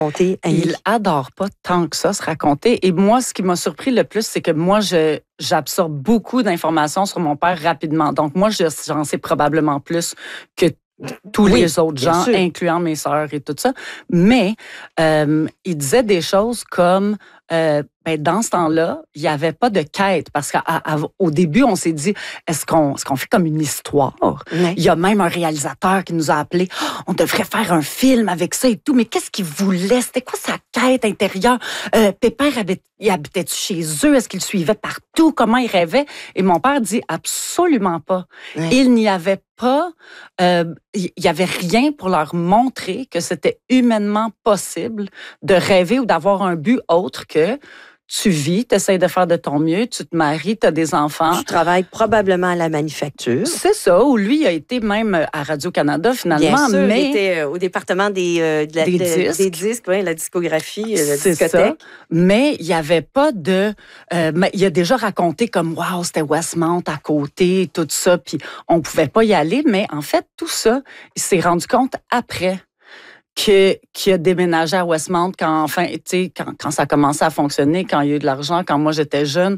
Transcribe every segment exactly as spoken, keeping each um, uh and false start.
raconter, Annie? Il adore pas tant que ça se raconter. Et moi, ce qui m'a surpris le plus, c'est que moi, je j'absorbe beaucoup d'informations sur mon père rapidement. Donc, moi, je, j'en sais probablement plus que tous oui, les autres gens, sûr. incluant mes sœurs et tout ça. Mais euh, il disait des choses comme... Euh, ben, dans ce temps-là, il n'y avait pas de quête parce qu'au début, on s'est dit, est-ce qu'on, est-ce qu'on fait comme une histoire? Oui. Il y a même un réalisateur qui nous a appelé, oh, on devrait faire un film avec ça et tout, mais qu'est-ce qu'il voulait? C'était quoi sa quête intérieure? Euh, Pépère, habit, il habitait-tu chez eux? Est-ce qu'il suivait partout? Comment il rêvait? Et mon père dit absolument pas. Oui. Il n'y avait pas, euh, il n'y avait rien pour leur montrer que c'était humainement possible de rêver ou d'avoir un but autre que tu vis, tu essaies de faire de ton mieux, tu te maries, tu as des enfants. Tu travailles probablement à la manufacture. C'est ça, ou lui, il a été même à Radio-Canada, finalement. Bien sûr, mais... il était au département des, euh, de la, des de, disques, des disques ouais, la discographie, la c'est discothèque. Ça. Mais il n'y avait pas de... Euh, mais il a déjà raconté comme, wow, c'était Westmount à côté, tout ça, puis on ne pouvait pas y aller. Mais en fait, tout ça, il s'est rendu compte après. Que, qui a déménagé à Westmount quand, enfin, tu sais, quand, quand ça a commencé à fonctionner, quand il y a eu de l'argent, quand moi j'étais jeune,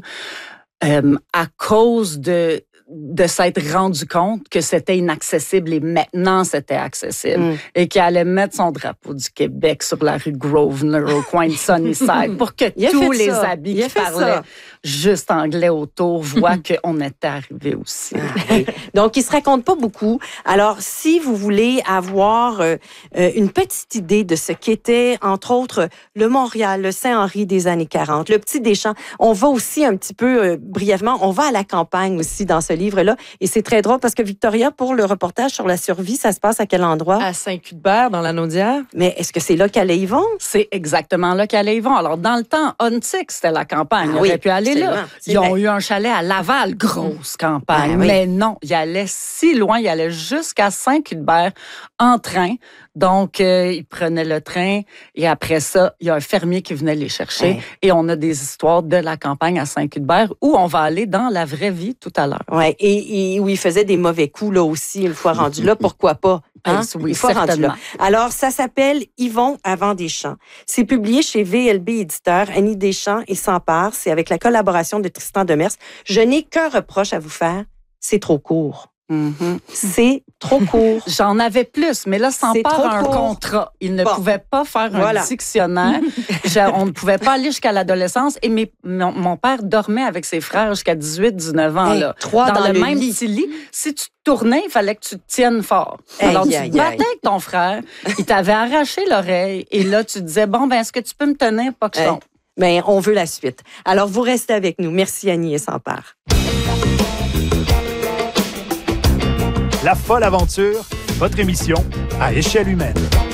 euh, à cause de, de s'être rendu compte que c'était inaccessible et maintenant c'était accessible. Mm. Et qu'il allait mettre son drapeau du Québec sur la rue Grosvenor au coin de Sunnyside pour que tous les ça. habits qui parlaient ça. juste anglais autour voient qu'on était arrivé aussi. Ah, donc, il ne se raconte pas beaucoup. Alors, si vous voulez avoir euh, une petite idée de ce qu'était, entre autres, le Montréal, le Saint-Henri des années quarante, le Petit Deschamps, on va aussi un petit peu, euh, brièvement, on va à la campagne aussi dans ce livre-là. Et c'est très drôle parce que Victoria, pour le reportage sur la survie, ça se passe à quel endroit? À Saint-Cuthbert, dans la Naudière. Mais est-ce que c'est là qu'allait Yvon? C'est exactement là qu'allait Yvon. Alors, dans le temps, Huntsic, c'était la campagne. Ah, on oui, aurait pu aller là. Ils ont vrai. eu un chalet à Laval, grosse campagne. Ah, oui. Mais non, il allait si loin, il allait jusqu'à Saint-Cuthbert en train. Donc, euh, ils prenaient le train et après ça, il y a un fermier qui venait les chercher. Ouais. Et on a des histoires de la campagne à Saint-Cuthbert où on va aller dans la vraie vie tout à l'heure. Oui, et, et où il faisait des mauvais coups là aussi, une fois rendu là. Pourquoi pas? Hein? Oui, une fois rendu là. certainement. Alors, ça s'appelle Yvon avant Deschamps. C'est publié chez V L B Éditeur. Annie Deschamps et S'empare. C'est avec la collaboration de Tristan Demers. Je n'ai qu'un reproche à vous faire. C'est trop court. Mm-hmm. C'est trop court. J'en avais plus, mais là, S'empare a un contrat. Il ne bon. pouvait pas faire voilà. un dictionnaire. Je, on ne pouvait pas aller jusqu'à l'adolescence. Et mes, mon, mon père dormait avec ses frères jusqu'à dix-huit dix-neuf ans. Hey, là, trois dans, dans le, le même lit. petit lit. Si tu tournais, il fallait que tu te tiennes fort. Hey, Alors, aïe, tu te battais aïe. avec ton frère. Il t'avait arraché l'oreille. Et là, tu disais, bon, ben, est-ce que tu peux me tenir? Pas que je tombe. Hey. Ben, on veut la suite. Alors, vous restez avec nous. Merci, Annie et S'empare. La folle aventure, votre émission à échelle humaine.